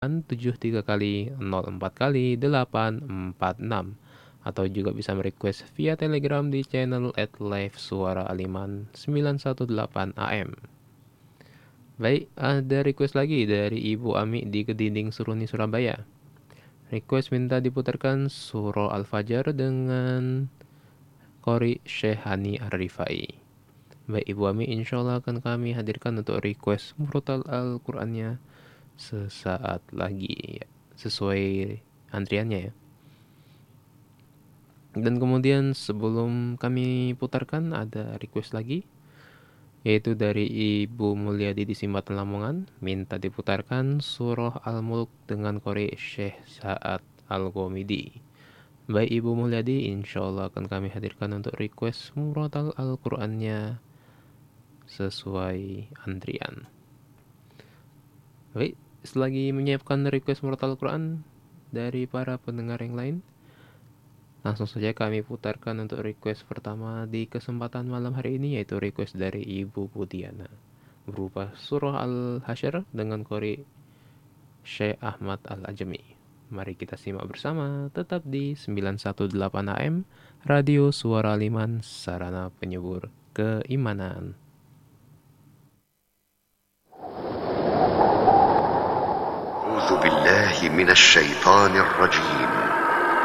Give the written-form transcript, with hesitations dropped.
73 kali 04 kali 846, atau juga bisa merequest via Telegram di channel @live_suara_aliman 918 AM. Baik, ada request lagi dari Ibu Ami di Kedinding Seruni, Surabaya. Request minta diputarkan surah Al-Fajr dengan Qori Syekh Hani Ar-Rifai. Baik Ibu Ami, insya Allah akan kami hadirkan untuk request murotal Al-Qur'annya sesaat lagi, ya, sesuai antriannya ya. Dan kemudian sebelum kami putarkan ada request lagi, yaitu dari Ibu Mulyadi di Simbatan Lamongan, minta diputarkan surah Al-Mulk dengan Qori Syekh Sa'ad Al-Ghamidi. Baik Ibu Mulyadi, insya Allah akan kami hadirkan untuk request murotal Al-Qur'annya sesuai antrian. Baik, selagi menyiapkan request murotal Al-Qur'an dari para pendengar yang lain, langsung saja kami putarkan untuk request pertama di kesempatan malam hari ini, yaitu request dari Ibu Budiana berupa surah Al-Hasyr dengan Qori Syekh Ahmad Al-Ajami. Mari kita simak bersama, tetap di 918 AM Radio Suara Liman, sarana penyubur keimanan. أعوذ بالله من الشيطان الرجيم